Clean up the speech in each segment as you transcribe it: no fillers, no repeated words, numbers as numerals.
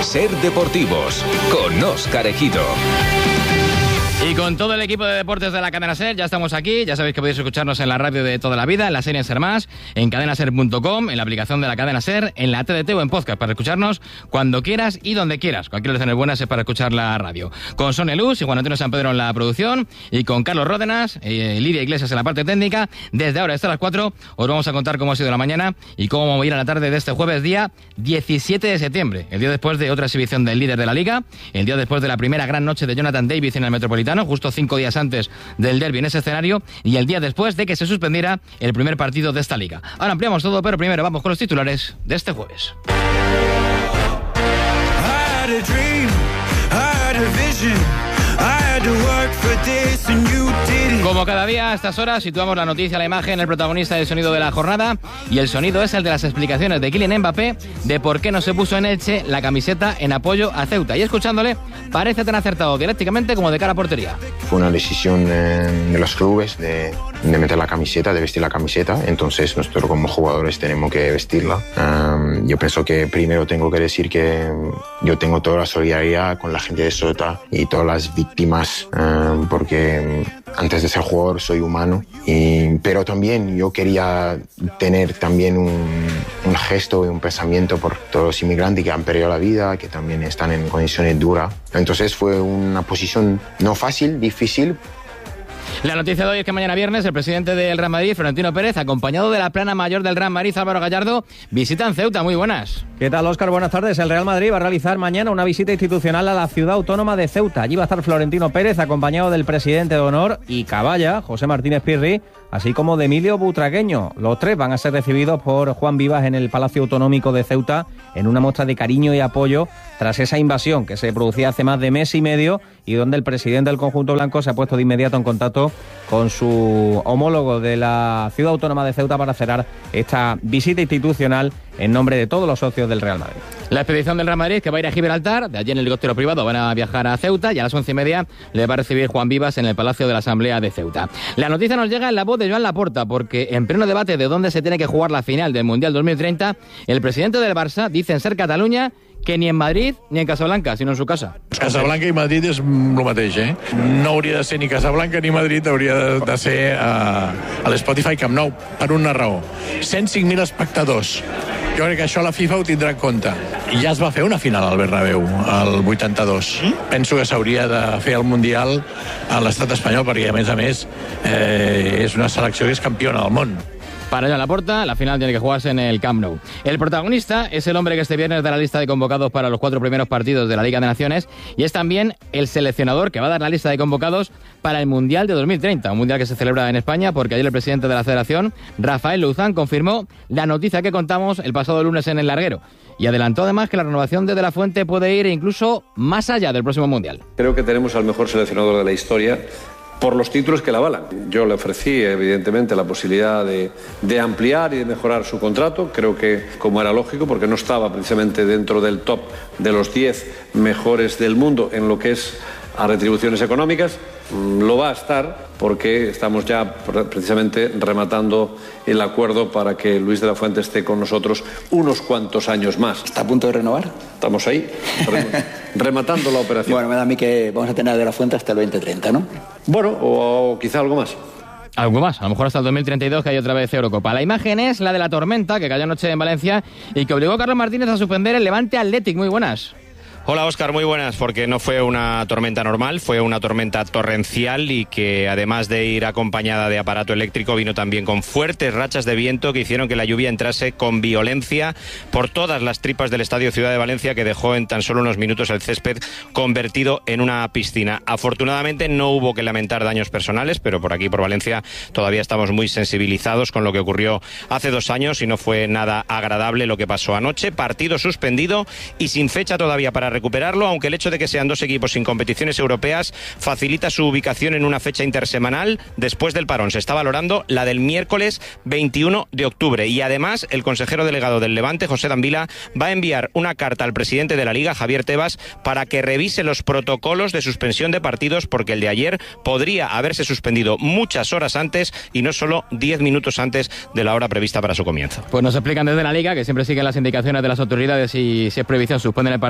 Ser Deportivos, con Óscar Ejido. Y con todo el equipo de deportes de la Cadena SER, ya estamos aquí. Ya sabéis que podéis escucharnos en la radio de toda la vida, en la serie SER Más, en cadenaser.com, en la aplicación de la Cadena SER, en la TDT o en podcast, para escucharnos cuando quieras y donde quieras. Cualquier hora buenas es para escuchar la radio. Con Sonia Luz y Juan Antonio San Pedro en la producción, y con Carlos Ródenas, Lidia Iglesias en la parte técnica. Desde ahora hasta las 4 os vamos a contar cómo ha sido la mañana y cómo vamos a ir a la tarde de este jueves, día 17 de septiembre, el día después de otra exhibición del líder de la Liga, el día después de la primera gran noche de Jonathan David en el Metropolitano, justo 5 días antes del derbi en ese escenario, y el día después de que se suspendiera el primer partido de esta liga. Ahora ampliamos todo, pero primero vamos con los titulares de este jueves. Como cada día a estas horas situamos la noticia, la imagen, el protagonista del sonido de la jornada, y el sonido es el de las explicaciones de Kylian Mbappé de por qué no se puso en Elche la camiseta en apoyo a Ceuta, y escuchándole parece tan acertado dialécticamente como de cara a portería. Fue una decisión de los clubes de meter la camiseta, de vestir la camiseta, entonces nosotros como jugadores tenemos que vestirla. Yo pienso que primero tengo que decir que yo tengo toda la solidaridad con la gente de Ceuta y todas las víctimas, porque antes de ser jugador soy humano, pero también yo quería tener también un gesto y un pensamiento por todos los inmigrantes que han perdido la vida, que también están en condiciones duras. Entonces fue una posición no fácil, difícil. La noticia de hoy es que mañana viernes el presidente del Real Madrid, Florentino Pérez, acompañado de la plana mayor del Real Madrid, Álvaro Gallardo, visitan Ceuta. Muy buenas. ¿Qué tal, Óscar? Buenas tardes. El Real Madrid va a realizar mañana una visita institucional a la ciudad autónoma de Ceuta. Allí va a estar Florentino Pérez, acompañado del presidente de honor y caballa, José Martínez Pirri, así como de Emilio Butragueño. Los tres van a ser recibidos por Juan Vivas en el Palacio Autonómico de Ceuta en una muestra de cariño y apoyo tras esa invasión que se producía hace más de mes y medio y donde el presidente del conjunto blanco se ha puesto de inmediato en contacto con su homólogo de la ciudad autónoma de Ceuta para cerrar esta visita institucional en nombre de todos los socios del Real Madrid. La expedición del Real Madrid, que va a ir a Gibraltar, de allí en el helicóptero privado van a viajar a Ceuta, y a las 11:30 le va a recibir Juan Vivas en el Palacio de la Asamblea de Ceuta. La noticia nos llega en la voz de Joan Laporta, porque en pleno debate de dónde se tiene que jugar la final del Mundial 2030, el presidente del Barça dice en Ser Catalunya que ni en Madrid ni en Casablanca, sino en su casa. Casablanca i Madrid és el mateix, eh? No hauria de ser ni Casablanca ni Madrid, hauria de ser a l'Spotify Camp Nou, per una raó. 105.000 espectadors. Jo crec que això la FIFA ho tindrà en compte. I ja es va fer una final al Bernabéu, al 82. Penso que s'hauria de fer el Mundial a l'estat espanyol, perquè a més, és una selecció que és campiona del món. Para Joan Laporta, la final tiene que jugarse en el Camp Nou. El protagonista es el hombre que este viernes da la lista de convocados para los 4 primeros partidos de la Liga de Naciones, y es también el seleccionador que va a dar la lista de convocados para el Mundial de 2030, un Mundial que se celebra en España, porque ayer el presidente de la Federación, Rafael Luzán, confirmó la noticia que contamos el pasado lunes en El Larguero, y adelantó además que la renovación de la Fuente puede ir incluso más allá del próximo Mundial. Creo que tenemos al mejor seleccionador de la historia, por los títulos que la avalan. Yo le ofrecí, evidentemente, la posibilidad de ampliar y de mejorar su contrato. Creo que, como era lógico, porque no estaba precisamente dentro del top de los 10 mejores del mundo en lo que es a retribuciones económicas, lo va a estar porque estamos ya precisamente rematando el acuerdo para que Luis de la Fuente esté con nosotros unos cuantos años más. ¿Está a punto de renovar? Estamos ahí, rematando la operación. Bueno, me da a mí que vamos a tener a de la Fuente hasta el 2030, ¿no? Bueno, o quizá algo más. Algo más, a lo mejor hasta el 2032, que hay otra vez Eurocopa. La imagen es la de la tormenta que cayó anoche en Valencia y que obligó a Carlos Martínez a suspender el Levante Athletic. Muy buenas. Hola Óscar, muy buenas, porque no fue una tormenta normal, fue una tormenta torrencial y que además de ir acompañada de aparato eléctrico vino también con fuertes rachas de viento que hicieron que la lluvia entrase con violencia por todas las tripas del Estadio Ciudad de Valencia, que dejó en tan solo unos minutos el césped convertido en una piscina. Afortunadamente no hubo que lamentar daños personales, pero por aquí, por Valencia, todavía estamos muy sensibilizados con lo que ocurrió hace 2 años y no fue nada agradable lo que pasó anoche. Partido suspendido y sin fecha todavía para recuperarlo, aunque el hecho de que sean 2 equipos sin competiciones europeas facilita su ubicación en una fecha intersemanal después del parón. Se está valorando la del miércoles 21 de octubre y además el consejero delegado del Levante, José Dambila, va a enviar una carta al presidente de la Liga, Javier Tebas, para que revise los protocolos de suspensión de partidos, porque el de ayer podría haberse suspendido muchas horas antes y no solo 10 minutos antes de la hora prevista para su comienzo. Pues nos explican desde la Liga que siempre siguen las indicaciones de las autoridades y si es prohibición suspenden el partido como se le indica,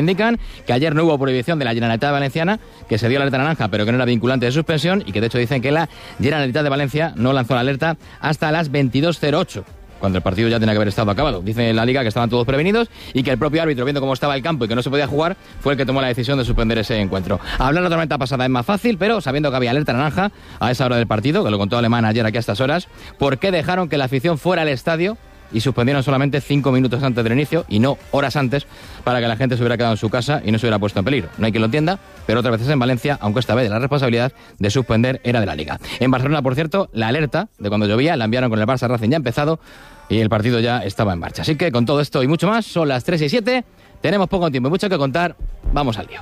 indican que ayer no hubo prohibición de la Generalitat Valenciana, que se dio la alerta naranja, pero que no era vinculante de suspensión, y que de hecho dicen que la Generalitat de Valencia no lanzó la alerta hasta las 22:08. Cuando el partido ya tenía que haber estado acabado. Dice la Liga que estaban todos prevenidos y que el propio árbitro, viendo cómo estaba el campo y que no se podía jugar, fue el que tomó la decisión de suspender ese encuentro. Hablar de la tormenta pasada es más fácil, pero sabiendo que había alerta naranja a esa hora del partido, que lo contó Alemán ayer aquí a estas horas, ¿por qué dejaron que la afición fuera al estadio y suspendieron solamente 5 minutos antes del inicio y no horas antes para que la gente se hubiera quedado en su casa y no se hubiera puesto en peligro? No hay quien lo entienda, pero otras veces en Valencia, aunque esta vez la responsabilidad de suspender era de la Liga. En Barcelona, por cierto, la alerta de cuando llovía la enviaron con el Barça Racing ya empezado y el partido ya estaba en marcha. Así que con todo esto y mucho más, son las 3:07, tenemos poco tiempo y mucho que contar, vamos al lío.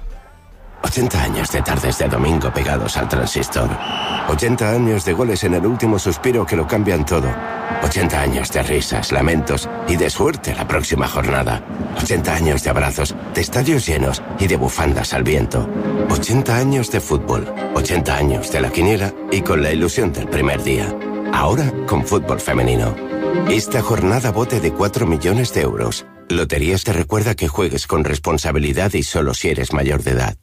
80 años de tardes de domingo pegados al transistor. 80 años de goles en el último suspiro que lo cambian todo. 80 años de risas, lamentos y de suerte la próxima jornada. 80 años de abrazos, de estadios llenos y de bufandas al viento. 80 años de fútbol. 80 años de la quiniela y con la ilusión del primer día. Ahora con fútbol femenino. Esta jornada bote de 4 millones de euros. Loterías te recuerda que juegues con responsabilidad y solo si eres mayor de edad.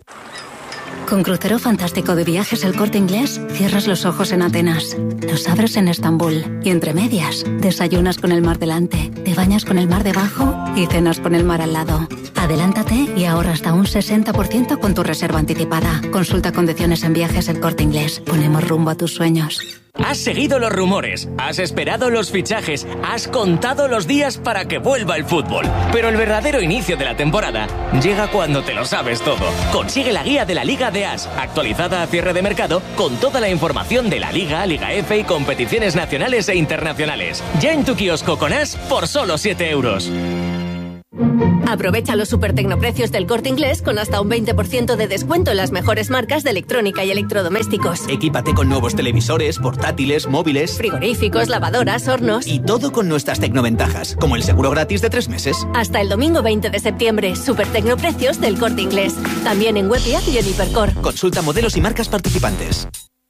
Con crucero fantástico de Viajes El Corte Inglés, cierras los ojos en Atenas, los abres en Estambul y entre medias, desayunas con el mar delante, te bañas con el mar debajo y cenas con el mar al lado. Adelántate y ahorra hasta un 60% con tu reserva anticipada. Consulta condiciones en Viajes El Corte Inglés. Ponemos rumbo a tus sueños. Has seguido los rumores, has esperado los fichajes, has contado los días para que vuelva el fútbol. Pero el verdadero inicio de la temporada llega cuando te lo sabes todo. Consigue la guía de la Liga de As, actualizada a cierre de mercado, con toda la información de la Liga, Liga F y competiciones nacionales e internacionales. Ya en tu kiosco con As por solo 7 euros. Aprovecha los super tecnoprecios del Corte Inglés con hasta un 20% de descuento en las mejores marcas de electrónica y electrodomésticos. Equípate con nuevos televisores, portátiles, móviles, frigoríficos, lavadoras, hornos. Y todo con nuestras tecnoventajas, como el seguro gratis de 3 meses. Hasta el domingo 20 de septiembre, super tecnoprecios del Corte Inglés. También en web y app y en Hipercor. Consulta modelos y marcas participantes.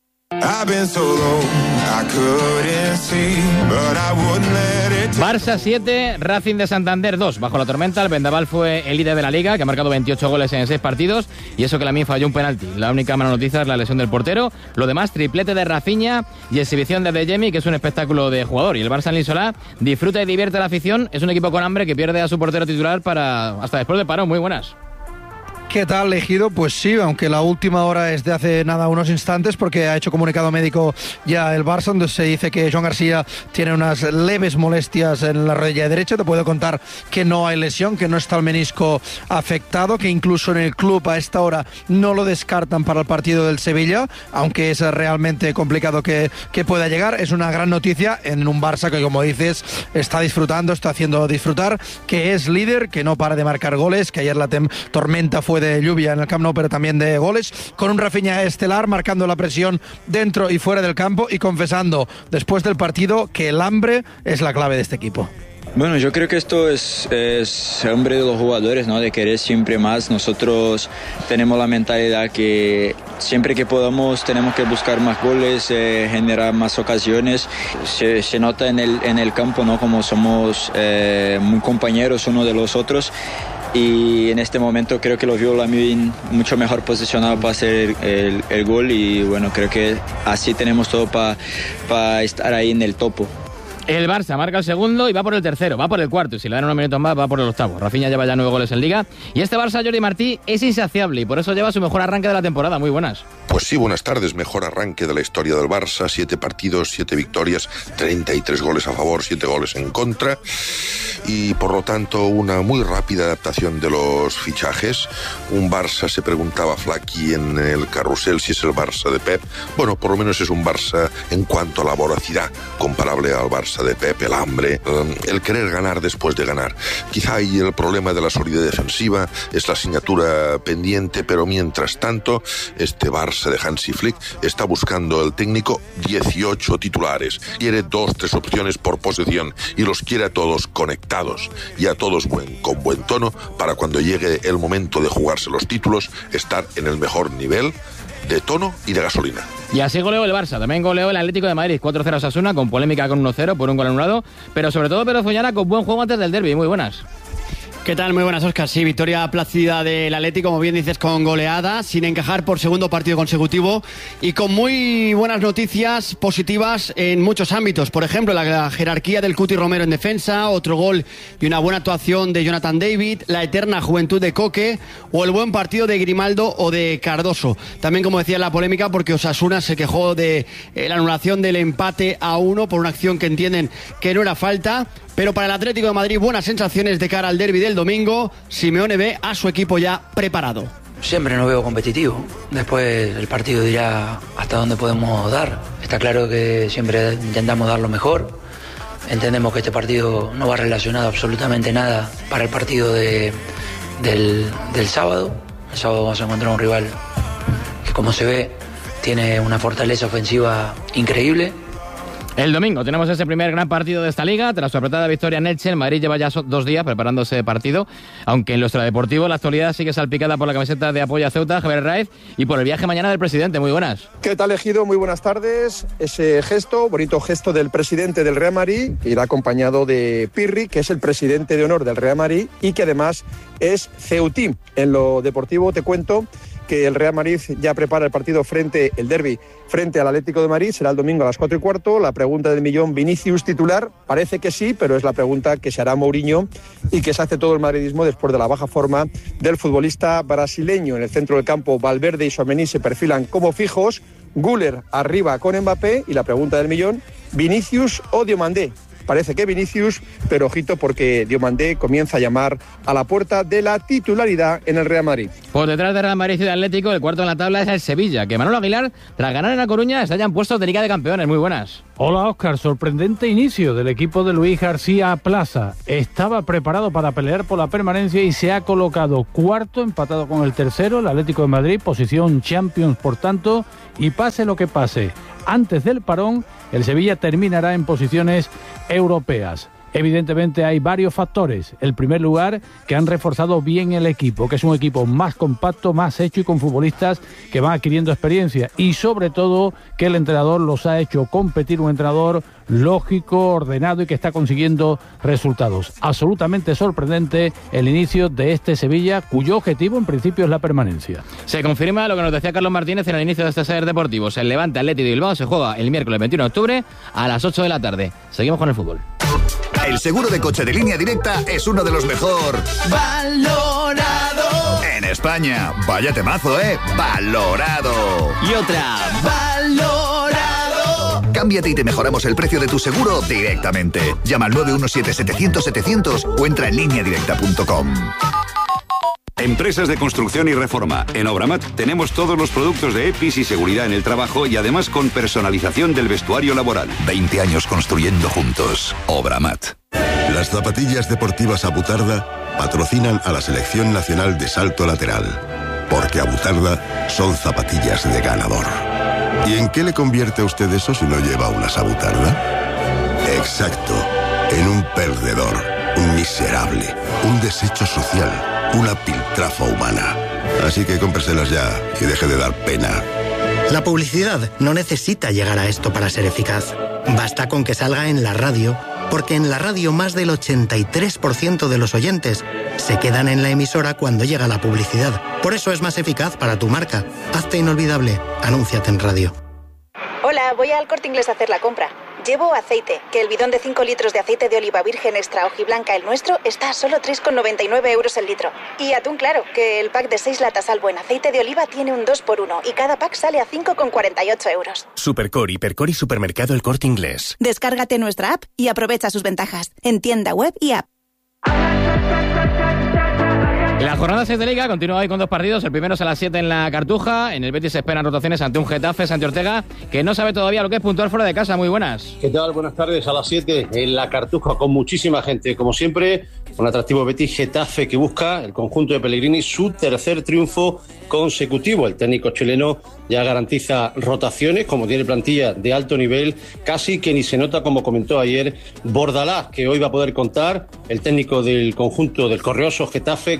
Barça 7, Racing de Santander 2. Bajo la tormenta, el Vendaval fue el líder de la Liga, que ha marcado 28 goles en 6 partidos, y eso que Lamine falló un penalti. La única mala noticia es la lesión del portero. Lo demás, triplete de Rafinha y exhibición de Adeyemi, que es un espectáculo de jugador. Y el Barça en Linsolá disfruta y divierte a la afición. Es un equipo con hambre que pierde a su portero titular hasta después del parón. Muy buenas. ¿Qué tal, Ejido? Pues sí, aunque la última hora es de hace nada, unos instantes, porque ha hecho comunicado médico ya el Barça, donde se dice que Joan García tiene unas leves molestias en la rodilla derecha. Te puedo contar que no hay lesión, que no está el menisco afectado, que incluso en el club a esta hora no lo descartan para el partido del Sevilla, aunque es realmente complicado que pueda llegar. Es una gran noticia en un Barça que, como dices, está disfrutando, está haciendo disfrutar, que es líder, que no para de marcar goles, que ayer la tormenta fue de lluvia en el Camp Nou, pero también de goles, con un Rafinha estelar marcando la presión dentro y fuera del campo y confesando después del partido que el hambre es la clave de este equipo. Bueno, yo creo que esto es hambre de los jugadores, ¿no? De querer siempre más. Nosotros tenemos la mentalidad que siempre que podamos tenemos que buscar más goles, generar más ocasiones. Se nota en el campo, ¿no? Como somos muy compañeros uno de los otros. Y en este momento creo que lo vio Lamine mucho mejor posicionado para hacer el gol, y bueno, creo que así tenemos todo para estar ahí en el topo. El Barça marca el segundo y va por el tercero, va por el cuarto, y si le dan unos minutos más va por el octavo. Rafinha lleva ya 9 goles en Liga, y este Barça, Jordi Martí, es insaciable y por eso lleva su mejor arranque de la temporada. Muy buenas. Pues sí, buenas tardes. Mejor arranque de la historia del Barça. 7 partidos, 7 victorias, 33 goles a favor, 7 goles en contra, y por lo tanto una muy rápida adaptación de los fichajes. Un Barça, se preguntaba Flaky en el carrusel si es el Barça de Pep. Bueno, por lo menos es un Barça en cuanto a la voracidad, comparable al Barça de Pep, el hambre, el querer ganar después de ganar. Quizá ahí el problema de la solidez defensiva es la asignatura pendiente, pero mientras tanto este Barça de Hansi Flick está buscando el técnico 18 titulares, quiere 2-3 opciones por posición y los quiere a todos conectados y a todos con buen tono para cuando llegue el momento de jugarse los títulos estar en el mejor nivel de tono y de gasolina. Y así goleó el Barça, también goleó el Atlético de Madrid 4-0 a Osasuna, con polémica con 1-0 por un gol anulado, pero sobre todo Pedro Foñana con buen juego antes del derbi. Muy buenas. ¿Qué tal? Muy buenas, Óscar. Sí, victoria plácida del Atleti, como bien dices, con goleada, sin encajar por segundo partido consecutivo y con muy buenas noticias positivas en muchos ámbitos. Por ejemplo, la jerarquía del Cuti Romero en defensa, otro gol y una buena actuación de Jonathan David, la eterna juventud de Coque o el buen partido de Grimaldo o de Cardoso. También, como decía, la polémica porque Osasuna se quejó de la anulación del empate a 1 por una acción que entienden que no era falta. Pero para el Atlético de Madrid, buenas sensaciones de cara al derbi del domingo. Simeone ve a su equipo ya preparado. Siempre nos veo competitivo. Después el partido dirá hasta dónde podemos dar. Está claro que siempre intentamos dar lo mejor. Entendemos que este partido no va relacionado absolutamente nada para el partido del sábado. El sábado vamos a encontrar un rival que, como se ve, tiene una fortaleza ofensiva increíble. El domingo tenemos ese primer gran partido de esta liga. Tras su apretada victoria en Elche, el Madrid lleva ya 2 días preparando ese partido, aunque en lo extradeportivo la actualidad sigue salpicada por la camiseta de apoyo a Ceuta, Javier Raiz, y por el viaje mañana del presidente. Muy buenas. ¿Qué tal, Ejido? Muy buenas tardes. Ese gesto, bonito gesto del presidente del Real Madrid, que irá acompañado de Pirri, que es el presidente de honor del Real Madrid y que además es ceutí. En lo deportivo te cuento que el Real Madrid ya prepara el partido el derbi frente al Atlético de Madrid, será el domingo a las 4:15. La pregunta del millón, ¿Vinicius titular? Parece que sí, pero es la pregunta que se hará Mourinho y que se hace todo el madridismo después de la baja forma del futbolista brasileño. En el centro del campo, Valverde y Tchouaméni se perfilan como fijos, Güler arriba con Mbappé y la pregunta del millón, ¿Vinicius o Diomandé? Parece que Vinicius, pero ojito porque Diomandé comienza a llamar a la puerta de la titularidad en el Real Madrid. Por detrás de Real Madrid y Atlético, el cuarto en la tabla es el Sevilla, que Manolo Aguilar, tras ganar en La Coruña, está ya en puestos de Liga de Campeones. Muy buenas. Hola, Óscar. Sorprendente inicio del equipo de Luis García Plaza. Estaba preparado para pelear por la permanencia y se ha colocado cuarto, empatado con el tercero, el Atlético de Madrid, posición Champions, por tanto, y pase lo que pase, antes del parón, el Sevilla terminará en posiciones europeas. Evidentemente hay varios factores. El primer lugar, que han reforzado bien el equipo, que es un equipo más compacto, más hecho y con futbolistas que van adquiriendo experiencia. Y sobre todo que el entrenador los ha hecho competir, un entrenador lógico, ordenado y que está consiguiendo resultados. Absolutamente sorprendente el inicio de este Sevilla, cuyo objetivo en principio es la permanencia. Se confirma lo que nos decía Carlos Martínez en el inicio de este Ser Deportivos. El Levante Athletic de Bilbao se juega el miércoles 21 de octubre a las 8 de la tarde. Seguimos con el fútbol. El seguro de coche de Línea Directa es uno de los mejor valorado en España. Vaya temazo, valorado. Y otra, valorado. Cámbiate y te mejoramos el precio de tu seguro directamente. Llama al 917-700-700 o entra en lineadirecta.com. Empresas de construcción y reforma. En Obramat tenemos todos los productos de EPIs y seguridad en el trabajo y además con personalización del vestuario laboral. 20 años construyendo juntos. Obramat. Las zapatillas deportivas Abutarda patrocinan a la Selección Nacional de Salto Lateral. Porque Abutarda son zapatillas de ganador. ¿Y en qué le convierte a usted eso si no lleva unas Abutarda? Exacto. En un perdedor, un miserable, un desecho social, una piltrafa humana. Así que cómpreselas ya y deje de dar pena. La publicidad no necesita llegar a esto para ser eficaz. Basta con que salga en la radio, porque en la radio más del 83% de los oyentes se quedan en la emisora cuando llega la publicidad. Por eso es más eficaz para tu marca. Hazte inolvidable. Anúnciate en radio. Hola, voy al Corte Inglés a hacer la compra. Llevo aceite, que el bidón de 5 litros de aceite de oliva virgen extra hojiblanca, el nuestro, está a solo 3,99 euros el litro. Y atún, claro, que el pack de 6 latas al buen aceite de oliva tiene un 2x1 y cada pack sale a 5,48 euros. Supercor, Hipercor y Supermercado El Corte Inglés. Descárgate nuestra app y aprovecha sus ventajas en tienda web y app. La jornada 6 de Liga continúa hoy con 2 partidos. El primero es a las 7 en la Cartuja. En el Betis se esperan rotaciones ante un Getafe, Santi Ortega, que no sabe todavía lo que es puntuar fuera de casa. Muy buenas. ¿Qué tal? Buenas tardes. A las 7 en la Cartuja con muchísima gente. Como siempre, un atractivo Betis Getafe que busca el conjunto de Pellegrini su tercer triunfo consecutivo. El técnico chileno ya garantiza rotaciones, como tiene plantilla de alto nivel, casi que ni se nota, como comentó ayer Bordalás, que hoy va a poder contar el técnico del conjunto del Correoso Getafe con Romero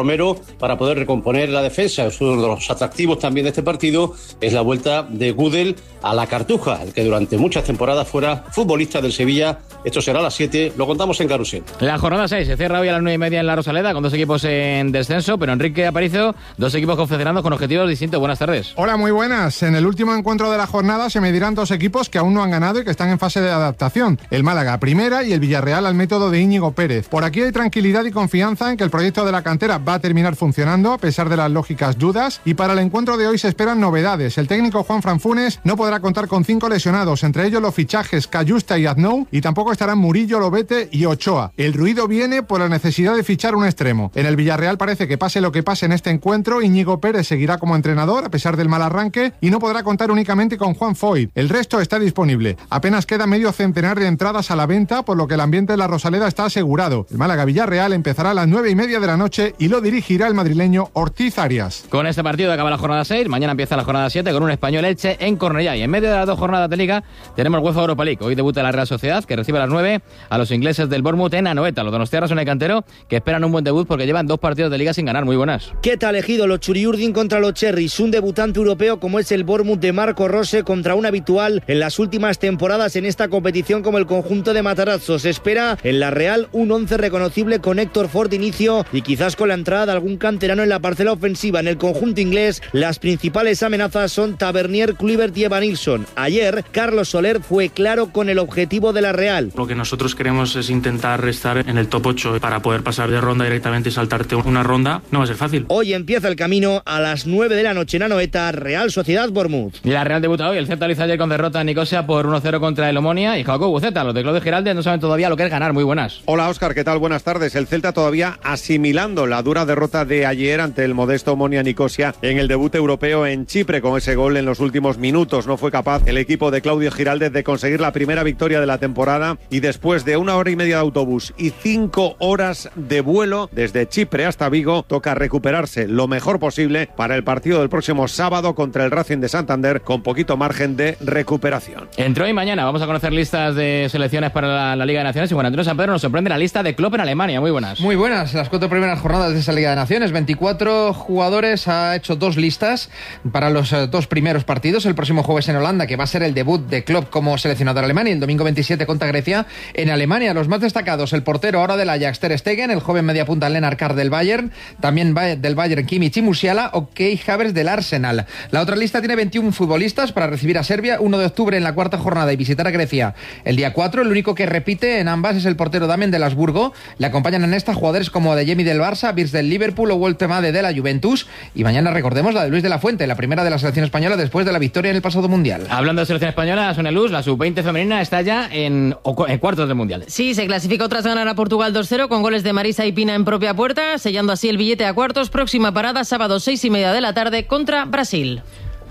Romero para poder recomponer la defensa. Es uno de los atractivos también de este partido, es la vuelta de Gudel a la Cartuja, el que durante muchas temporadas fuera futbolista del Sevilla. Esto será a las 7, lo contamos en Carrusel. La jornada 6 se cierra hoy a las 9:30 en la Rosaleda, con dos equipos en descenso, pero Enrique Aparicio, dos equipos confederados con objetivos distintos. Buenas tardes. Hola, muy buenas. En el último encuentro de la jornada se medirán dos equipos que aún no han ganado y que están en fase de adaptación. El Málaga a primera y el Villarreal al método de Íñigo Pérez. Por aquí hay tranquilidad y confianza en que el proyecto de la cantera va a terminar funcionando a pesar de las lógicas dudas, y para el encuentro de hoy se esperan novedades. El técnico Juanfran Funes no podrá contar con 5 lesionados, entre ellos los fichajes Cayusta y Aznou, y tampoco estarán Murillo, Lobete y Ochoa. El ruido viene por la necesidad de fichar un extremo. En el Villarreal parece que pase lo que pase en este encuentro, Íñigo Pérez seguirá como entrenador a pesar del mal arranque y no podrá contar únicamente con Juan Foyt. El resto está disponible. Apenas queda medio centenar de entradas a la venta, por lo que el ambiente de la Rosaleda está asegurado. El Málaga-Villarreal empezará a las 9:30 de la noche y lo dirigirá el madrileño Ortiz Arias. Con este partido acaba la jornada 6, mañana empieza la jornada 7 con un Español Elche en Cornellá, y en medio de las dos jornadas de Liga tenemos el UEFA Europa League. Hoy debuta la Real Sociedad, que recibe a las 9 a los ingleses del Bournemouth en Anoeta. Los donostiarras son el cantero, que esperan un buen debut porque llevan 2 partidos de Liga sin ganar. Muy buenas. ¿Qué tal elegido los Churiurdin contra los Cherries? Un debutante europeo como es el Bournemouth de Marco Rose contra un habitual en las últimas temporadas en esta competición como el conjunto de Matarazzo. Se espera en la Real un 11 reconocible con Héctor Ford de inicio y quizás con la entrada de algún canterano en la parcela ofensiva. En el conjunto inglés las principales amenazas son Tavernier, Kluivert y Evanilson. Ayer Carlos Soler fue claro con el objetivo de la Real. Lo que nosotros queremos es intentar estar en el top 8 para poder pasar de ronda directamente y saltarte una ronda. No va a ser fácil. Hoy empieza el camino a las 9 de la noche en Anoeta, Real Sociedad Bournemouth. Y la Real debuta hoy. El Celta lo hizo ayer con derrota en Nicosia por 1-0 contra el Omonia y Jacob Buceta. Los de Claudio Giraldez no saben todavía lo que es ganar. Muy buenas. Hola Óscar, ¿qué tal? Buenas tardes. El Celta todavía asimilando la dura derrota de ayer ante el modesto Omonia Nicosia en el debut europeo en Chipre. Con ese gol en los últimos minutos no fue capaz el equipo de Claudio Giraldez de conseguir la primera victoria de la temporada, y después de 1 hora y media de autobús y 5 horas de vuelo desde Chipre hasta Vigo, toca recuperarse lo mejor posible para el partido del próximo sábado contra el Racing de Santander, con poquito margen de recuperación. Entre hoy y mañana vamos a conocer listas de selecciones para la Liga de Naciones, y Juan Antonio San Pedro nos sorprende la lista de Klopp en Alemania. Muy buenas. Muy buenas, las 4 primeras jornadas de esa Liga de Naciones. 24 jugadores, ha hecho 2 listas para los 2 primeros partidos. El próximo jueves en Holanda, que va a ser el debut de Klopp como seleccionador alemán, y el domingo 27 contra Grecia en Alemania. Los más destacados: el portero ahora del Ajax, Ter Stegen; el joven mediapunta Lennart Kjær del Bayern; también del Bayern Kimmich y Musiala; o Kai Havertz del Arsenal. La otra lista tiene 21 futbolistas para recibir a Serbia 1 de octubre en la 4ª jornada y visitar a Grecia el día 4. El único que repite en ambas es el portero Damien del Habsburgo. Le acompañan en esta jugadores como Adeyemi del Barça, Wirtz del Liverpool o Woltemade de la Juventus. Y mañana recordemos la de Luis de la Fuente, la primera de la selección española después de la victoria en el pasado Mundial. Hablando de selección española, Sonia Luz, la sub-20 femenina está ya en cuartos del Mundial. Sí, se clasificó tras ganar a Portugal 2-0 con goles de Marisa y Pina en propia puerta, sellando así el billete a cuartos. Próxima parada, sábado 6:30 de la tarde contra Brasil.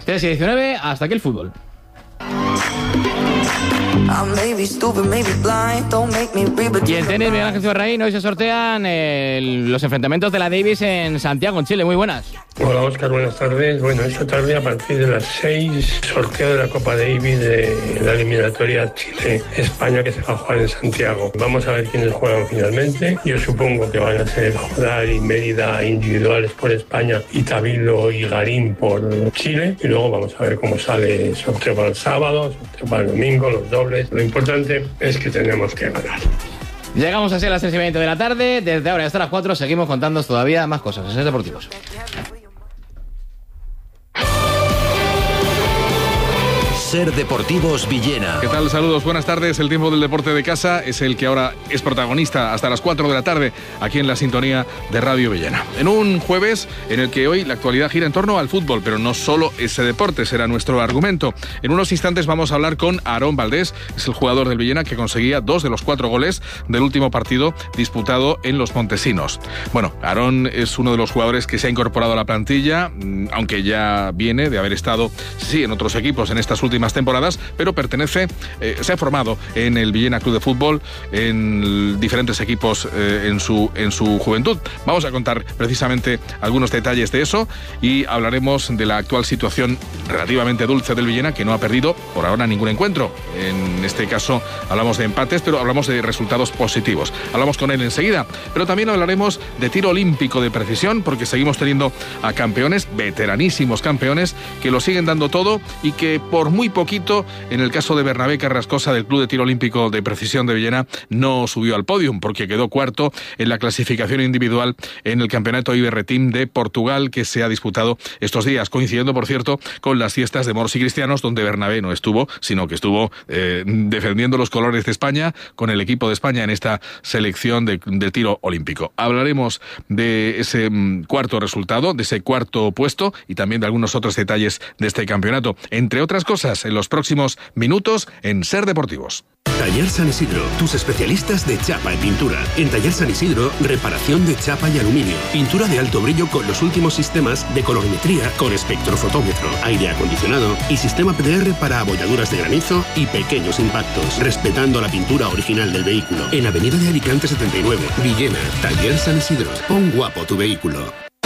3:19, hasta aquí el fútbol. Y en tenis, Miguel Ángel Cibarraín, hoy se sortean los enfrentamientos de la Davis en Santiago, en Chile. Muy buenas. Hola Óscar, buenas tardes. Bueno, esta tarde a partir de las 6, sorteo de la Copa Davis de la eliminatoria Chile-España, que se va a jugar en Santiago. Vamos a ver quiénes juegan finalmente. Yo supongo que van a ser Jodar y Mérida individuales por España, y Tabilo y Garín por Chile. Y luego vamos a ver cómo sale el sorteo para el sábado, sorteo para el domingo, los dobles. Lo importante es que tenemos que ganar. Llegamos así a las 3:20 de la tarde. Desde ahora hasta las 4 seguimos contándoos todavía más cosas en Deportivos. Ser Deportivos Villena. ¿Qué tal? Saludos, buenas tardes. El tiempo del deporte de casa es el que ahora es protagonista hasta las 4 de la tarde aquí en la sintonía de Radio Villena. En un jueves en el que hoy la actualidad gira en torno al fútbol, pero no solo ese deporte será nuestro argumento. En unos instantes vamos a hablar con Aarón Valdés, es el jugador del Villena que conseguía 2 de los 4 goles del último partido disputado en Los Montesinos. Bueno, Aarón es uno de los jugadores que se ha incorporado a la plantilla, aunque ya viene de haber estado, sí, en otros equipos en estas últimas últimas temporadas, pero se ha formado en el Villena Club de Fútbol, en diferentes equipos en su juventud. Vamos a contar precisamente algunos detalles de eso y hablaremos de la actual situación relativamente dulce del Villena, que no ha perdido por ahora ningún encuentro. En este caso hablamos de empates, pero hablamos de resultados positivos. Hablamos con él enseguida, pero también hablaremos de tiro olímpico de precisión, porque seguimos teniendo a campeones, veteranísimos campeones, que lo siguen dando todo y que por muy poquito, en el caso de Bernabé Carrascosa del Club de Tiro Olímpico de Precisión de Villena, no subió al podium porque quedó cuarto en la clasificación individual en el campeonato IBR Team de Portugal, que se ha disputado estos días, coincidiendo, por cierto, con las fiestas de moros y cristianos, donde Bernabé no estuvo, sino que estuvo defendiendo los colores de España con el equipo de España en esta selección de tiro olímpico. Hablaremos de ese cuarto resultado, de ese cuarto puesto y también de algunos otros detalles de este campeonato, entre otras cosas, en los próximos minutos en Ser Deportivos. Taller San Isidro, tus especialistas de chapa y pintura. En Taller San Isidro, reparación de chapa y aluminio, pintura de alto brillo con los últimos sistemas de colorimetría con espectrofotómetro, aire acondicionado y sistema PDR para abolladuras de granizo y pequeños impactos, respetando la pintura original del vehículo. En Avenida de Alicante 79, Villena, Taller San Isidro. Pon guapo tu vehículo.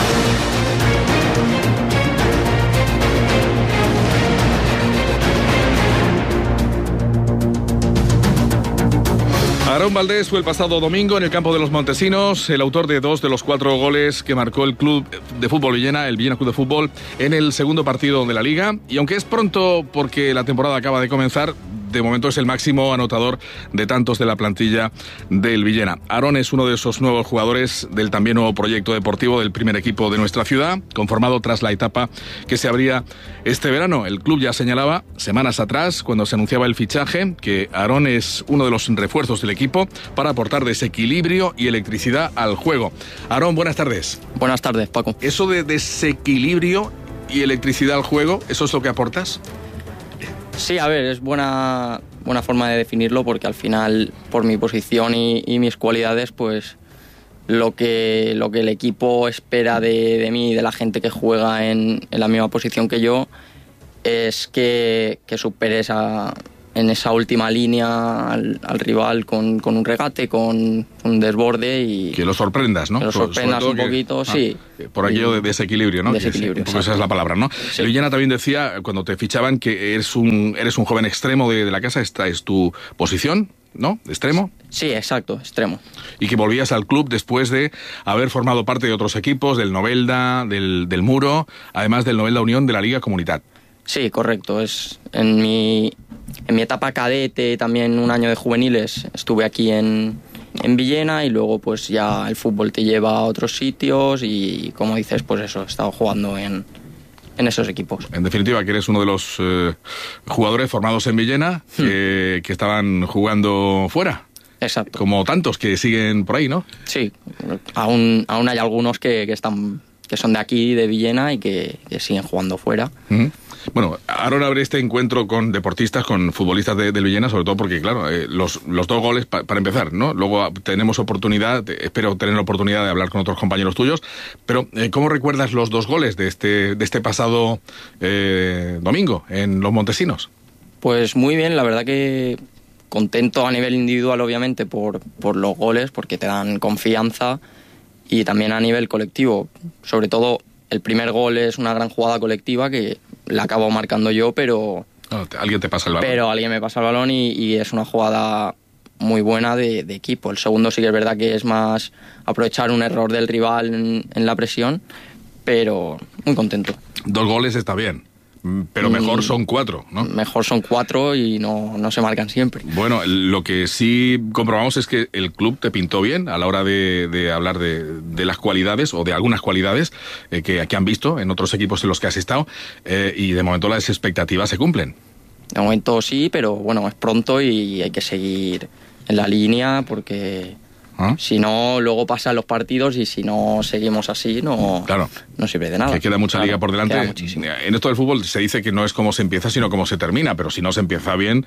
Aarón Valdés fue el pasado domingo en el campo de los Montesinos el autor de 2 de los 4 goles que marcó el Club de Fútbol Villena, el Villena Club de Fútbol, en el segundo partido de la Liga. Y aunque es pronto porque la temporada acaba de comenzar, de momento es el máximo anotador de tantos de la plantilla del Villena. Aarón es uno de esos nuevos jugadores del también nuevo proyecto deportivo del primer equipo de nuestra ciudad, conformado tras la etapa que se abría este verano. El club ya señalaba semanas atrás, cuando se anunciaba el fichaje, que Aarón es uno de los refuerzos del equipo para aportar desequilibrio y electricidad al juego. Aarón, buenas tardes. Buenas tardes, Paco. Eso de desequilibrio y electricidad al juego, ¿eso es lo que aportas? Sí, a ver, es buena forma de definirlo, porque al final, por mi posición y mis cualidades, pues lo que el equipo espera de mí y de la gente que juega en la misma posición que yo es que supere en esa última línea al rival con un regate, con un desborde y... Que lo sorprendas, ¿no? Que lo sorprendas un poquito, sí. Por aquello de desequilibrio, ¿no? Desequilibrio, porque esa es la palabra, ¿no? Sí. El Villena también decía, cuando te fichaban, que eres un joven extremo de la casa. Esta es tu posición, ¿no? ¿Extremo? Sí, exacto, extremo. Y que volvías al club después de haber formado parte de otros equipos, del Novelda, del Muro, además del Novelda Unión de la Liga Comunitat. Sí, correcto. Es en mi etapa cadete, también un año de juveniles, estuve aquí en Villena, y luego pues ya el fútbol te lleva a otros sitios y, como dices, pues eso, he estado jugando en esos equipos. En definitiva, que eres uno de los jugadores formados en Villena que estaban jugando fuera. Exacto. Como tantos que siguen por ahí, ¿no? Sí, aún hay algunos que son de aquí, de Villena, y que siguen jugando fuera. Uh-huh. Bueno, ahora abre este encuentro con deportistas, con futbolistas del Villena, sobre todo porque, claro, los 2 goles para empezar, ¿no? Luego tenemos oportunidad, espero tener la oportunidad de hablar con otros compañeros tuyos, pero ¿cómo recuerdas los 2 goles de este pasado domingo en los Montesinos? Pues muy bien, la verdad que contento a nivel individual, obviamente, por los goles, porque te dan confianza, y también a nivel colectivo. Sobre todo, el primer gol es una gran jugada colectiva que la acabo marcando yo, pero... Alguien te pasa el balón. Pero alguien me pasa el balón y es una jugada muy buena de equipo. El segundo sí que es verdad que es más aprovechar un error del rival en la presión, pero muy contento. 2 goles está bien, pero mejor son 4, ¿no? Mejor son 4 y no se marcan siempre. Bueno, lo que sí comprobamos es que el club te pintó bien a la hora de hablar de las cualidades, o de algunas cualidades que han visto en otros equipos en los que has estado, y de momento las expectativas se cumplen. De momento sí, pero bueno, es pronto y hay que seguir en la línea, porque... Si no, luego pasan los partidos, y si no seguimos así, no sirve de nada. Que queda mucha liga por delante. Queda muchísimo. En esto del fútbol se dice que no es cómo se empieza, sino cómo se termina, pero si no se empieza bien,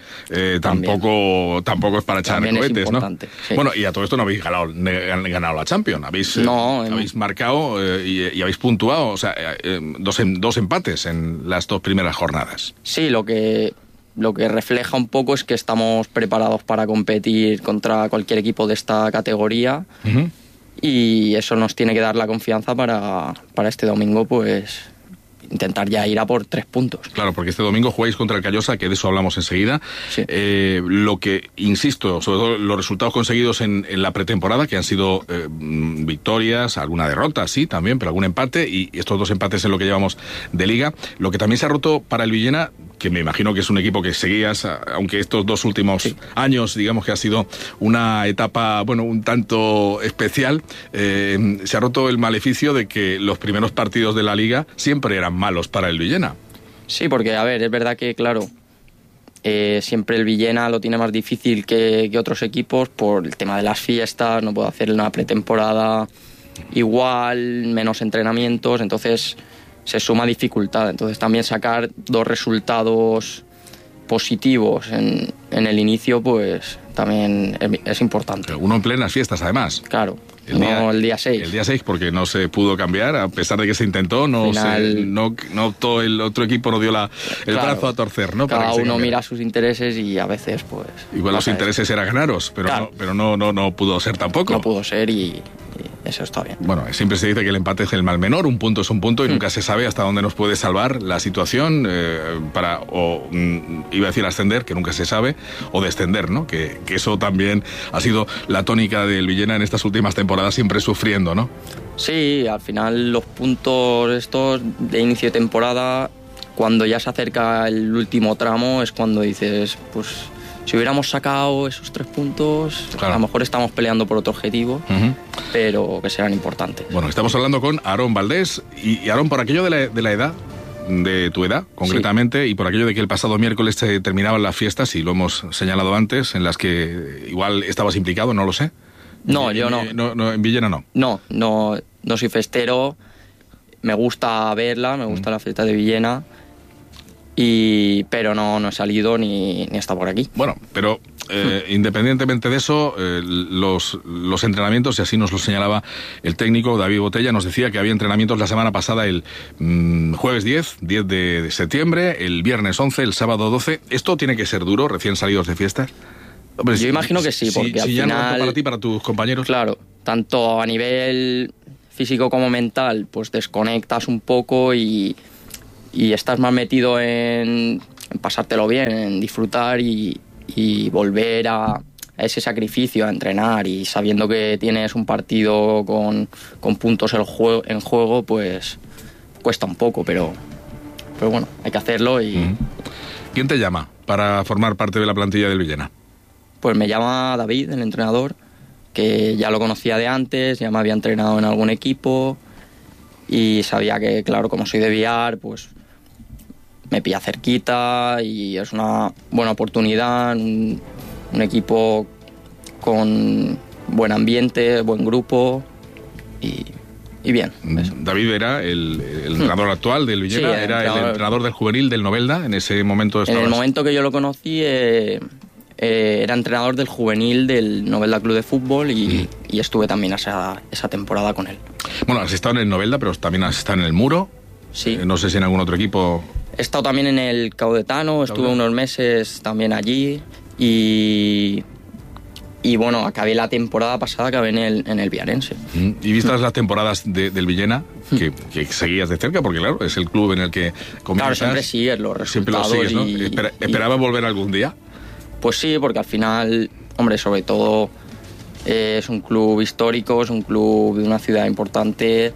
tampoco es para echar cohetes, ¿no? Sí. Bueno, y a todo esto no habéis ganado la Champions, habéis marcado y habéis puntuado, o sea, 2 empates en las 2 primeras jornadas. Sí, lo que lo que refleja un poco es que estamos preparados para competir contra cualquier equipo de esta categoría. Uh-huh. Y eso nos tiene que dar la confianza para este domingo, pues intentar ya ir a por 3 puntos. Claro, porque este domingo jugáis contra el Callosa, que de eso hablamos enseguida. Sí. Lo que, insisto, sobre todo los resultados conseguidos en la pretemporada, que han sido victorias, alguna derrota, sí, también, pero algún empate, y estos 2 empates en lo que llevamos de Liga. Lo que también se ha roto para el Villena, que me imagino que es un equipo que seguías, aunque estos 2 últimos años, digamos que ha sido una etapa, bueno, un tanto especial, se ha roto el maleficio de que los primeros partidos de la Liga siempre eran malos para el Villena. Sí, porque, a ver, es verdad que, claro, siempre el Villena lo tiene más difícil que otros equipos por el tema de las fiestas, no puede hacer una pretemporada igual, menos entrenamientos, entonces se suma dificultad. Entonces también sacar 2 resultados positivos en el inicio, pues también es importante. Uno en plenas fiestas, además. Claro. El día 6. El día 6, porque no se pudo cambiar, a pesar de que se intentó, no todo el otro equipo no dio el brazo a torcer, ¿no? Cada uno mira sus intereses y a veces, pues... Igual los intereses era ganaros, pero, claro, no pudo ser tampoco. No pudo ser y eso está bien. Bueno, siempre se dice que el empate es el mal menor, un punto es un punto y nunca se sabe hasta dónde nos puede salvar la situación iba a decir ascender, que nunca se sabe, o descender, ¿no? Que eso también ha sido la tónica del Villena en estas últimas temporadas, siempre sufriendo, ¿no? Sí, al final los puntos estos de inicio de temporada, cuando ya se acerca el último tramo, es cuando dices, pues si hubiéramos sacado esos 3 puntos, claro, a lo mejor estamos peleando por otro objetivo, pero que serán importantes. Bueno, estamos hablando con Aarón Valdés, y Aarón, por aquello de la edad, de tu edad, concretamente, sí, y por aquello de que el pasado miércoles se terminaban las fiestas, y lo hemos señalado antes, en las que igual estabas implicado, no lo sé. No, yo no. En Villena no. No soy festero, me gusta verla, me gusta la fiesta de Villena, pero no he salido ni he estado por aquí. Bueno, pero independientemente de eso, los entrenamientos, y así nos lo señalaba el técnico David Botella, nos decía que había entrenamientos la semana pasada, el jueves 10 de septiembre, el viernes 11, el sábado 12. ¿Esto tiene que ser duro, recién salidos de fiestas? Hombre, yo imagino que sí, porque al final... Ya no para ti, para tus compañeros. Claro, tanto a nivel físico como mental, pues desconectas un poco y estás más metido en pasártelo bien, en disfrutar y volver a ese sacrificio, a entrenar, y sabiendo que tienes un partido con puntos en juego, pues cuesta un poco, pero bueno, hay que hacerlo. ¿Quién te llama para formar parte de la plantilla del Villena? Pues me llama David, el entrenador, que ya lo conocía de antes, ya me había entrenado en algún equipo y sabía que, claro, como soy de Biar, pues me pilla cerquita y es una buena oportunidad, un equipo con buen ambiente, buen grupo y bien. Eso. David era el entrenador actual del Villena, sí, era el entrenador del juvenil del Novelda en ese momento. En el momento que yo lo conocí era entrenador del juvenil del Novelda Club de Fútbol y estuve también esa temporada con él. Bueno, has estado en el Novelda, pero también has estado en el Muro. Sí. No sé si en algún otro equipo... He estado también en el Caudetano, estuve unos meses también allí y bueno, acabé la temporada pasada, acabé en el Viarense. Y vistas las temporadas del Villena, que seguías de cerca, porque claro, es el club en el que comienzas. Claro, siempre sigues los resultados. Siempre los sigues, ¿no? ¿Esperabas volver algún día? Pues sí, porque al final, hombre, sobre todo es un club histórico, es un club de una ciudad importante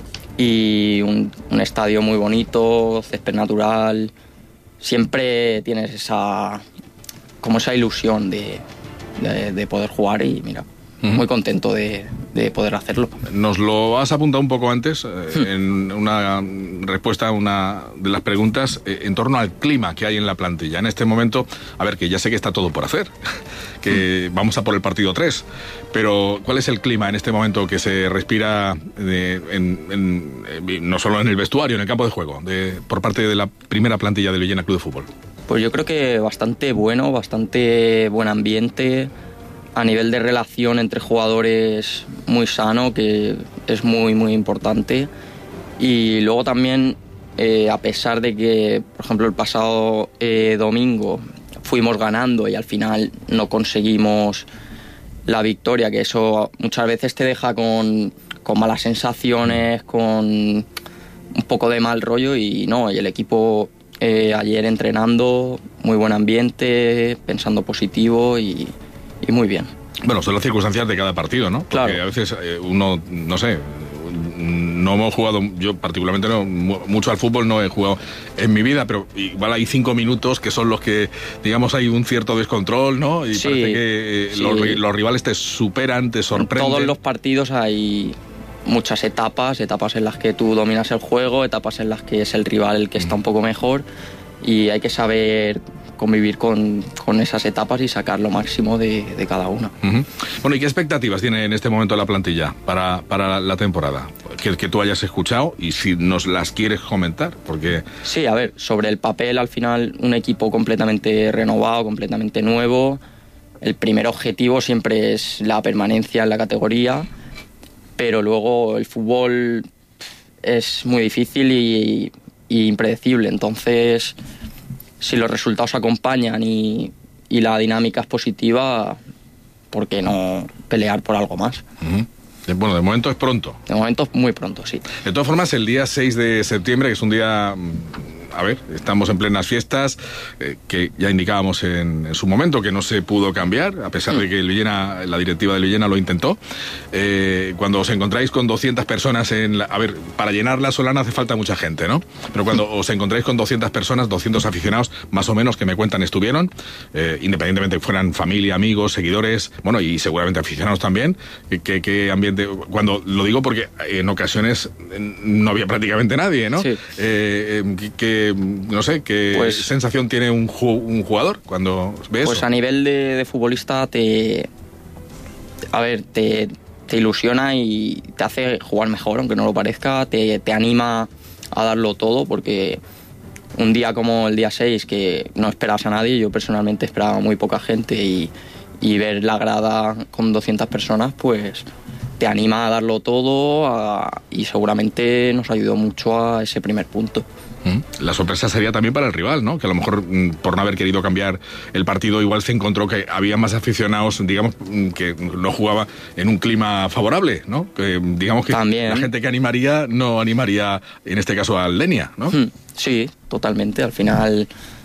y un estadio muy bonito, césped natural. Siempre tienes esa ilusión de poder jugar y mira, muy contento de poder hacerlo. Nos lo has apuntado un poco antes en una respuesta a una de las preguntas en torno al clima que hay en la plantilla. En este momento, a ver, que ya sé que está todo por hacer, que vamos a por el partido 3, pero ¿cuál es el clima en este momento que se respira no solo en el vestuario, en el campo de juego, por parte de la primera plantilla del Villena Club de Fútbol? Pues yo creo que bastante bueno, bastante buen ambiente, a nivel de relación entre jugadores muy sano, que es muy, muy importante. Y luego también a pesar de que, por ejemplo, el pasado domingo fuimos ganando y al final no conseguimos la victoria, que eso muchas veces te deja con malas sensaciones, con un poco de mal rollo, y el equipo ayer entrenando, muy buen ambiente, pensando positivo y muy bien. Bueno, son las circunstancias de cada partido, ¿no? Porque claro, a veces uno, no sé, no hemos jugado, yo particularmente no, mucho al fútbol no he jugado en mi vida, pero igual hay 5 minutos que son los que, digamos, hay un cierto descontrol, ¿no? Y sí, parece que los rivales te superan, te sorprenden. En todos los partidos hay muchas etapas en las que tú dominas el juego, etapas en las que es el rival el que está un poco mejor, y hay que saber convivir con esas etapas y sacar lo máximo de cada una. Bueno, ¿y qué expectativas tiene en este momento la plantilla para la temporada? Que tú hayas escuchado y si nos las quieres comentar, porque... Sí, a ver, sobre el papel, al final, un equipo completamente renovado, completamente nuevo. El primer objetivo siempre es la permanencia en la categoría, pero luego el fútbol es muy difícil y impredecible, entonces... Si los resultados acompañan y la dinámica es positiva, ¿por qué no pelear por algo más? Bueno, de momento es pronto. De momento es muy pronto, sí. De todas formas, el día 6 de septiembre, que es un día... A ver, estamos en plenas fiestas, que ya indicábamos en su momento que no se pudo cambiar, a pesar de que el Villena, la directiva del Villena lo intentó. Cuando os encontráis con 200 personas a ver, para llenar la Solana hace falta mucha gente, ¿no? Pero cuando os encontráis con 200 personas, 200 aficionados, más o menos, que me cuentan estuvieron, independientemente que fueran familia, amigos, seguidores, bueno, y seguramente aficionados también, ¿qué ambiente? Cuando lo digo porque en ocasiones no había prácticamente nadie, ¿no? Sí. No sé, ¿qué sensación tiene un jugador cuando ve eso? Pues a nivel de futbolista te ilusiona y te hace jugar mejor, aunque no lo parezca, te anima a darlo todo, porque un día como el día 6, que no esperas a nadie, yo personalmente esperaba muy poca gente, y ver la grada con 200 personas, pues te anima a darlo todo, y seguramente nos ayudó mucho a ese primer punto. La sorpresa sería también para el rival, ¿no? Que a lo mejor por no haber querido cambiar el partido igual se encontró que había más aficionados, digamos, que no jugaba en un clima favorable, ¿no? Que digamos que también la gente que animaría no animaría en este caso al Denia, ¿no? Sí, totalmente. Al final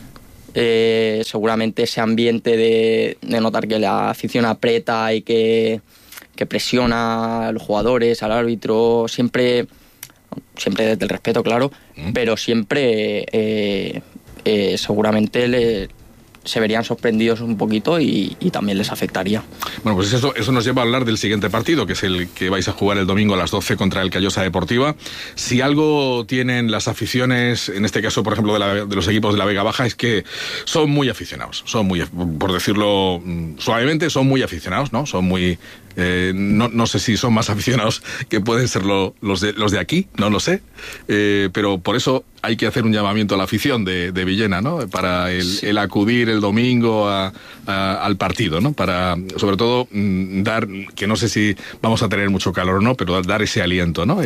seguramente ese ambiente de notar que la afición aprieta y que presiona a los jugadores, al árbitro, siempre desde el respeto, claro, pero siempre seguramente se verían sorprendidos un poquito y también les afectaría. Bueno, pues eso nos lleva a hablar del siguiente partido, que es el que vais a jugar el domingo a las 12 contra el Callosa Deportiva. Si algo tienen las aficiones, en este caso, por ejemplo, de los equipos de la Vega Baja, es que son muy aficionados, por decirlo suavemente, son muy aficionados, ¿no? Son muy... no sé si son más aficionados que pueden ser los de aquí, no lo sé, pero por eso hay que hacer un llamamiento a la afición de Villena, ¿no? Para el acudir el domingo al partido, ¿no? Para, sobre todo, dar, que no sé si vamos a tener mucho calor o no, pero dar ese aliento, ¿no?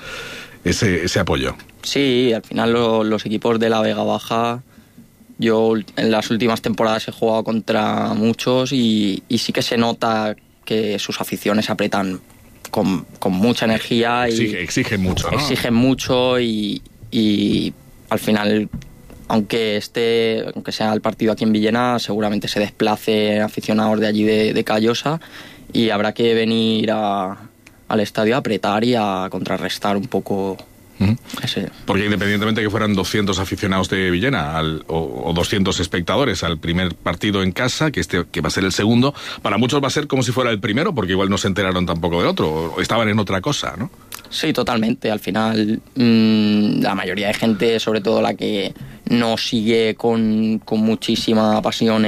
Ese apoyo. Sí, al final los equipos de la Vega Baja, yo en las últimas temporadas he jugado contra muchos y sí que se nota que sus aficiones apretan con mucha energía y exigen mucho, ¿no? Exigen mucho y al final, aunque sea el partido aquí en Villena, seguramente se desplace aficionados de allí de Callosa, y habrá que venir al estadio a apretar y a contrarrestar un poco. Porque independientemente que fueran 200 aficionados de Villena o 200 espectadores al primer partido en casa, que va a ser el segundo, para muchos va a ser como si fuera el primero, porque igual no se enteraron tampoco de otro, o estaban en otra cosa, ¿no? Sí, totalmente. Al final, la mayoría de gente, sobre todo la que no sigue con muchísima pasión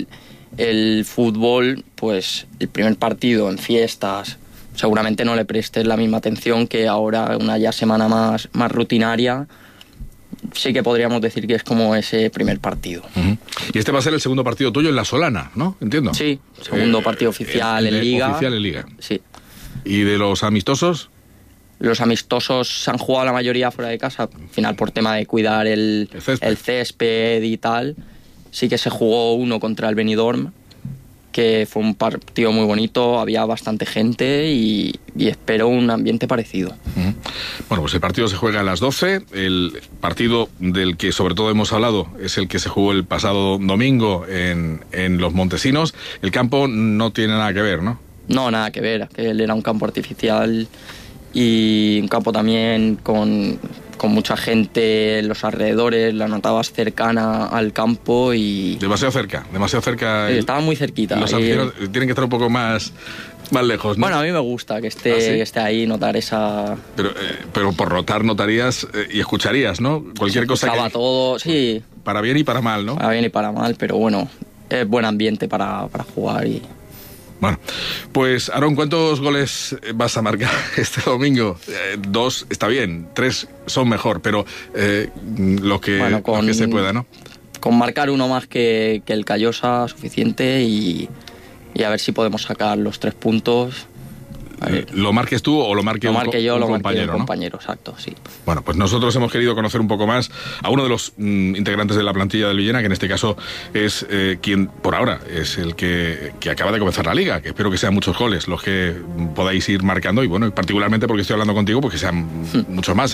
el fútbol, pues el primer partido en fiestas, seguramente no le prestes la misma atención que ahora, una ya semana más rutinaria. Sí que podríamos decir que es como ese primer partido. Y este va a ser el segundo partido tuyo en la Solana, ¿no? Entiendo. Sí, segundo partido oficial en Liga. Oficial en Liga. Sí. ¿Y de los amistosos? Los amistosos se han jugado la mayoría fuera de casa, al final por tema de cuidar el césped y tal. Sí que se jugó uno contra el Benidorm, que fue un partido muy bonito, había bastante gente y espero un ambiente parecido. Bueno, pues el partido se juega a las 12, el partido del que sobre todo hemos hablado es el que se jugó el pasado domingo en Los Montesinos. El campo no tiene nada que ver, ¿no? No, nada que ver, que él era un campo artificial y un campo también con mucha gente en los alrededores, la notabas cercana al campo y... Demasiado cerca. Estaba muy cerquita. Los aficionados tienen que estar un poco más lejos, ¿no? Bueno, a mí me gusta que esté ahí, notar esa... Pero por notar notarías y escucharías, ¿no? Cualquier cosa que... todo, sí. Para bien y para mal, ¿no? Para bien y para mal, pero bueno, es buen ambiente para jugar y... Bueno, pues Aarón, ¿cuántos goles vas a marcar este domingo? 2 está bien, 3 son mejor, pero lo que se pueda, ¿no? Con marcar uno más que el Callosa, suficiente, y a ver si podemos sacar los 3 puntos. ¿Lo marques tú o lo marque un compañero? Lo marque un compañero, exacto, sí. Bueno, pues nosotros hemos querido conocer un poco más a uno de los integrantes de la plantilla del Villena, que en este caso es quien, por ahora, es el que acaba de comenzar la Liga, que espero que sean muchos goles los que podáis ir marcando, y bueno, y particularmente porque estoy hablando contigo, porque sean muchos más.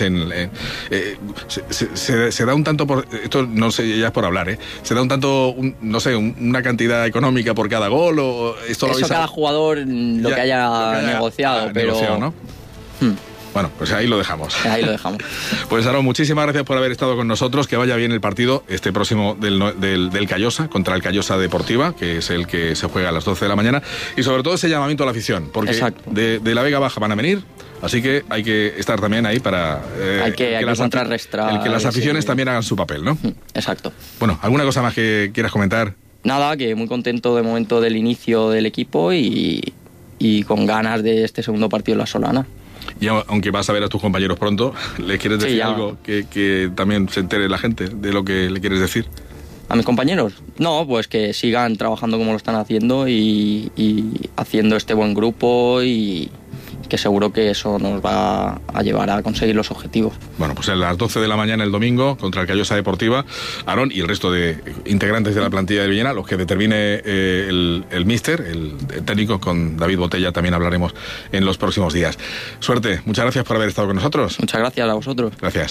Se da un tanto por... Esto no sé, ya es por hablar, se da un tanto, no sé, una cantidad económica por cada gol, o esto lo eso cada jugador lo que haya negociado. Pero... ¿no? Bueno, pues ahí lo dejamos. Ahí lo dejamos. Pues Aarón, muchísimas gracias por haber estado con nosotros. Que vaya bien el partido este próximo del Callosa, contra el Callosa Deportiva, que es el que se juega a las 12 de la mañana. Y sobre todo ese llamamiento a la afición, porque de la Vega Baja van a venir, así que hay que estar también ahí para hay que contrarrestar. Que las aficiones también hagan su papel, ¿no? Exacto. Bueno, ¿alguna cosa más que quieras comentar? Nada, que muy contento de momento del inicio del equipo y con ganas de este segundo partido en la Solana. Y aunque vas a ver a tus compañeros pronto, ¿le quieres decir algo que también se entere la gente de lo que le quieres decir? ¿A mis compañeros? No, pues que sigan trabajando como lo están haciendo y haciendo este buen grupo, y que seguro que eso nos va a llevar a conseguir los objetivos. Bueno, pues a las 12 de la mañana el domingo contra el Callosa Deportiva, Aarón y el resto de integrantes de la plantilla de Villena, los que determine el míster, el técnico, con David Botella también hablaremos en los próximos días. Suerte, muchas gracias por haber estado con nosotros. Muchas gracias a vosotros. Gracias.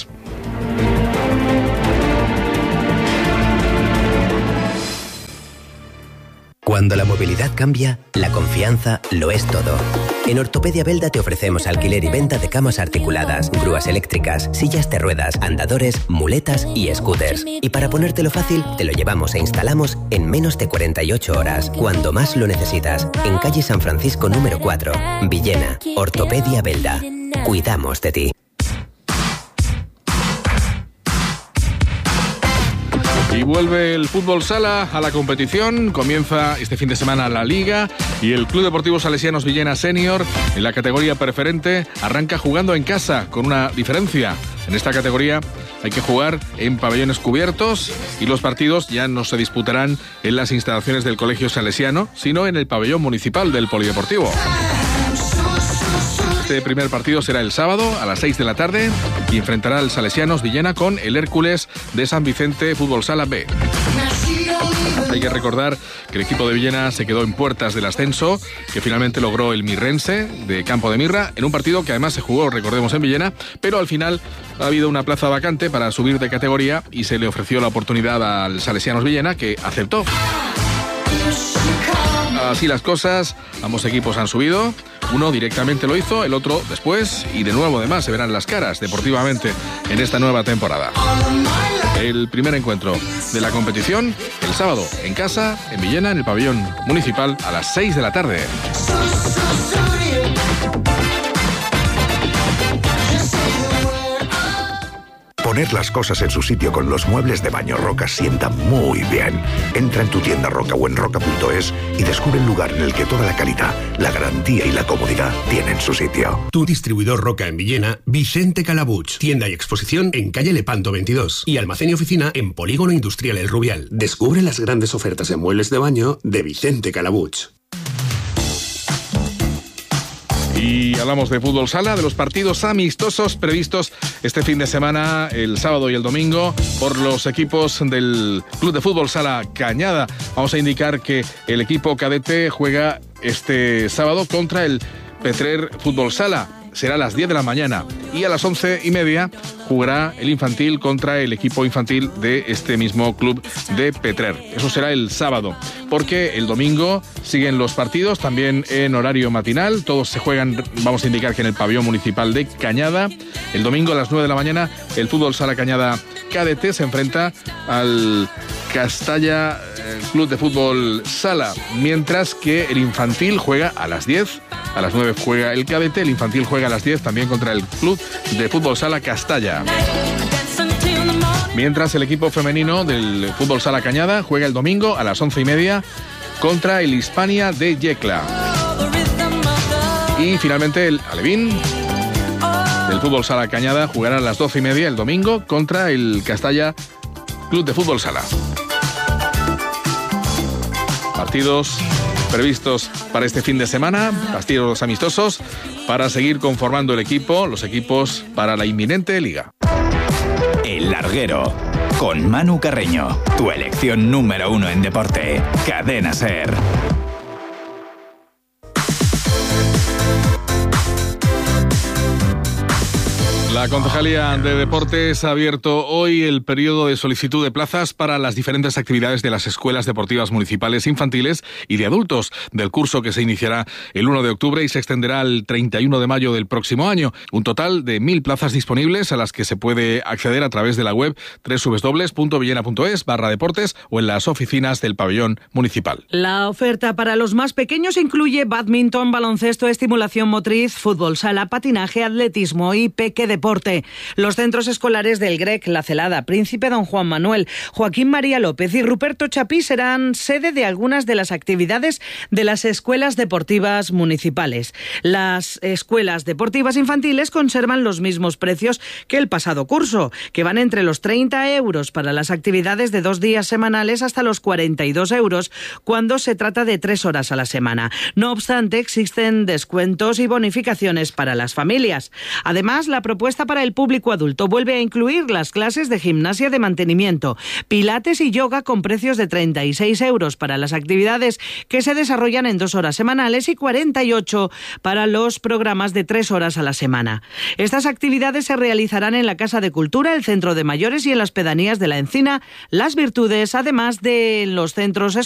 Cuando la movilidad cambia, la confianza lo es todo. En Ortopedia Belda te ofrecemos alquiler y venta de camas articuladas, grúas eléctricas, sillas de ruedas, andadores, muletas y scooters. Y para ponértelo fácil, te lo llevamos e instalamos en menos de 48 horas, cuando más lo necesitas. En calle San Francisco número 4, Villena. Ortopedia Belda. Cuidamos de ti. Y vuelve el fútbol sala a la competición. Comienza este fin de semana la Liga y el Club Deportivo Salesianos Villena Senior, en la categoría preferente, arranca jugando en casa, con una diferencia. En esta categoría hay que jugar en pabellones cubiertos y los partidos ya no se disputarán en las instalaciones del Colegio Salesiano, sino en el pabellón municipal del Polideportivo. Este primer partido será el sábado a las 6 de la tarde y enfrentará al Salesianos Villena con el Hércules de San Vicente Fútbol Sala B. Hay que recordar que el equipo de Villena se quedó en puertas del ascenso, que finalmente logró el Mirrense de Campo de Mirra, en un partido que además se jugó, recordemos, en Villena, pero al final ha habido una plaza vacante para subir de categoría y se le ofreció la oportunidad al Salesianos Villena, que aceptó. Así las cosas, ambos equipos han subido, uno directamente lo hizo, el otro después, y de nuevo además se verán las caras deportivamente en esta nueva temporada. El primer encuentro de la competición, el sábado en casa, en Villena, en el pabellón municipal, a las 6 de la tarde. Poner las cosas en su sitio con los muebles de Baño Roca sienta muy bien. Entra en tu tienda Roca o en roca.es y descubre el lugar en el que toda la calidad, la garantía y la comodidad tienen su sitio. Tu distribuidor Roca en Villena, Vicente Calabuch. Tienda y exposición en calle Lepanto 22 y almacén y oficina en Polígono Industrial El Rubial. Descubre las grandes ofertas en muebles de baño de Vicente Calabuch. Y hablamos de fútbol sala, de los partidos amistosos previstos este fin de semana, el sábado y el domingo, por los equipos del Club de Fútbol Sala Cañada. Vamos a indicar que el equipo cadete juega este sábado contra el Petrer Fútbol Sala. Será a las 10 de la mañana y a las 11:30 jugará el infantil contra el equipo infantil de este mismo club de Petrer. Eso será el sábado, porque el domingo siguen los partidos también en horario matinal. Todos se juegan, vamos a indicar que en el pabellón municipal de Cañada. El domingo a las 9 de la mañana el Fútbol Sala Cañada Cadete se enfrenta al Castalla Club de Fútbol Sala, mientras que el infantil juega a las 10. A las 9 juega el cadete, el infantil juega a las 10 también contra el Club de Fútbol Sala Castalla. Mientras el equipo femenino del Fútbol Sala Cañada juega el domingo a las 11:30 contra el Hispania de Yecla. Y finalmente el Alevín del Fútbol Sala Cañada jugará a las 12:30 el domingo contra el Castalla Club de Fútbol Sala. Partidos previstos para este fin de semana, partidos amistosos para seguir conformando el equipo, los equipos para la inminente liga. El Larguero, con Manu Carreño, tu elección número 1 en deporte, Cadena SER. La Concejalía de Deportes ha abierto hoy el periodo de solicitud de plazas para las diferentes actividades de las escuelas deportivas municipales infantiles y de adultos del curso que se iniciará el 1 de octubre y se extenderá al 31 de mayo del próximo año. Un total de 1.000 plazas disponibles a las que se puede acceder a través de la web www.villena.es/deportes o en las oficinas del pabellón municipal. La oferta para los más pequeños incluye bádminton, baloncesto, estimulación motriz, fútbol sala, patinaje, atletismo y peque deporte. Los centros escolares del GREC, La Celada, Príncipe Don Juan Manuel, Joaquín María López y Ruperto Chapí serán sede de algunas de las actividades de las escuelas deportivas municipales. Las escuelas deportivas infantiles conservan los mismos precios que el pasado curso, que van entre los 30 euros para las actividades de 2 días semanales hasta los 42 euros cuando se trata de 3 horas a la semana. No obstante, existen descuentos y bonificaciones para las familias. Además, la propuesta para el público adulto vuelve a incluir las clases de gimnasia de mantenimiento, pilates y yoga con precios de 36 euros para las actividades que se desarrollan en 2 horas semanales y 48 para los programas de 3 horas a la semana. Estas actividades se realizarán en la Casa de Cultura, el Centro de Mayores y en las pedanías de La Encina, Las Virtudes, además de los centros escolares